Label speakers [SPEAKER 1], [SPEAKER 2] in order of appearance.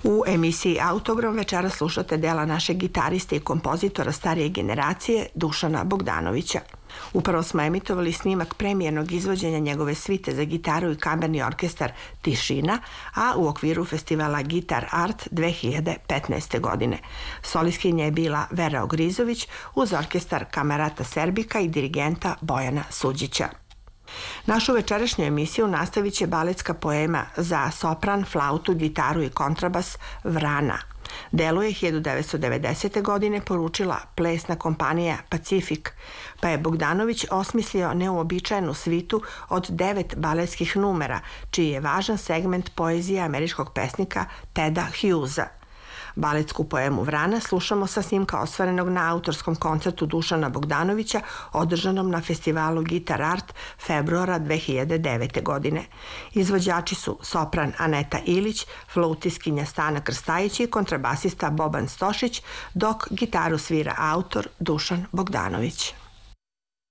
[SPEAKER 1] U emisiji Autogram večera slušate dela našeg gitariste i kompozitora starije generacije Dušana Bogdanovića. Upravo smo emitovali snimak premijernog izvođenja njegove svite za gitaru i kamerni orkestar Tišina, a u okviru festivala Gitar Art 2015. godine. Solistkinja je bila Vera Ogrizović uz orkestar Kamerata Serbika i dirigenta Bojana Suđića. Našu večerašnju emisiju nastavit će baletska poema za sopran, flautu, gitaru i kontrabas Vrana. Delo je 1990. godine poručila plesna kompanija Pacifik, pa je Bogdanović osmislio neuobičajenu svitu od 9 baletskih numera, čiji je važan segment poezije američkog pesnika Teda Hughesa. Baletsku poemu Vrana slušamo sa snimka ostvarenog na autorskom koncertu Dušana Bogdanovića održanom na festivalu Gitar Art februara 2009. godine. Izvođači su sopran Aneta Ilić, flautistkinja Stana Krstajić i kontrabasista Boban Stošić, dok gitaru svira autor Dušan Bogdanović.